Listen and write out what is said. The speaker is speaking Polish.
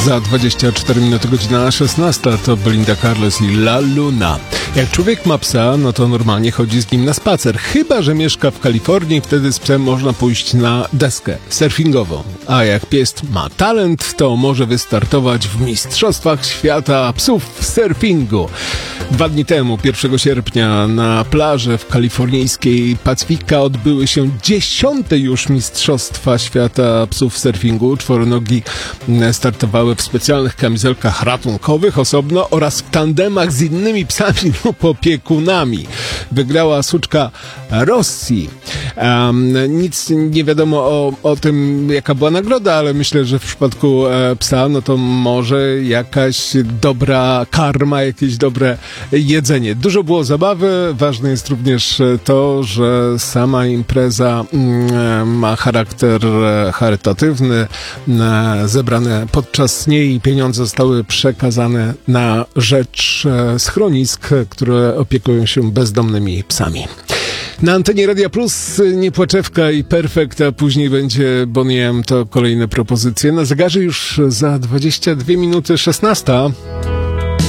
Za 24 minuty godzina 16 to Belinda Carlos i La Luna. Jak człowiek ma psa, no to normalnie chodzi z nim na spacer. Chyba że mieszka w Kalifornii, wtedy z psem można pójść na deskę surfingową. A jak pies ma talent, to może wystartować w Mistrzostwach Świata Psów w surfingu. 2 dni temu, 1 sierpnia, na plaży w kalifornijskiej Pacyfika odbyły się 10. już Mistrzostwa Świata Psów w surfingu. Czworonogi startowały w specjalnych kamizelkach ratunkowych osobno oraz w tandemach z innymi psami lub opiekunami. Wygrała suczka Rossi. Nic nie wiadomo o tym, jaka była nagroda, ale myślę, że w przypadku psa, no to może jakaś dobra karma, jakieś dobre jedzenie. Dużo było zabawy. Ważne jest również to, że sama impreza ma charakter charytatywny. Zebrane podczas niej pieniądze zostały przekazane na rzecz schronisk, które opiekują się bezdomnymi psami. Na antenie Radia Plus Niepłaczewka i Perfekt, a później będzie Bonnie M. To kolejne propozycje. Na zegarze już za 22 minuty 16.